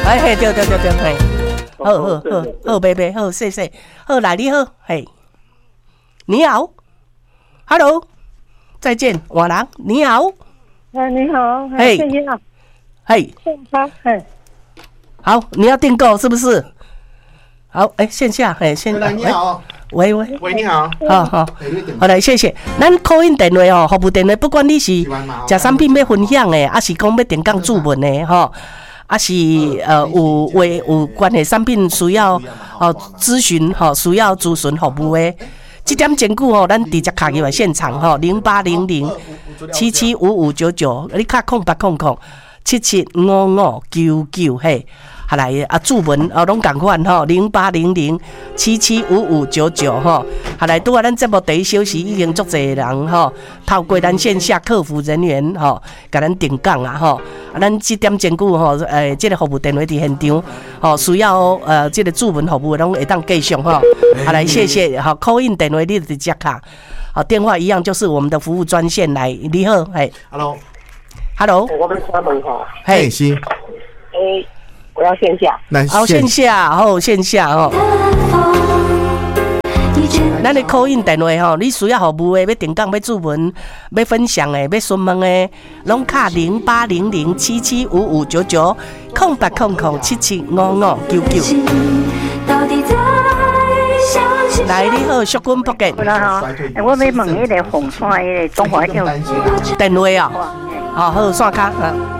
哎嘿，对，嘿，好，拜，好，谢谢，好来你好，嘿，你好 ，Hello， 再见，晚郎，你好， 你好， 嘿， 谢谢啊， 嘿，好，你要订购是不是？好，线下，线下， 你好， 喂， 你好， 好，来，谢谢。咱 call in 电话服务电话，不管你是食产品要分享的，还是讲要点讲注文的，还是有关系产品需要咨询需要咨询服务的，这点前句咱直接卡入来现场0800775599，你卡0800775599嘿。下来注文拢同款0800775599下来拄啊，咱节目第一小时已经足侪人透过咱线下客服人员甲咱定讲啊咱这点前句这个服务电话伫现场需要这个注文服务拢会当继续下来谢谢call in 电话你直接卡电话一样就是我们的服务专线来你好 Hello， 我们关门嘿是我要线下， 线下咱的 call in 电话你需要服务的，要定讲，要注文，要分享的，要询问的，拢卡0800775599，0800775599。来，你好，淑君福建。 我要问迄个红山迄个中华药电话好，线卡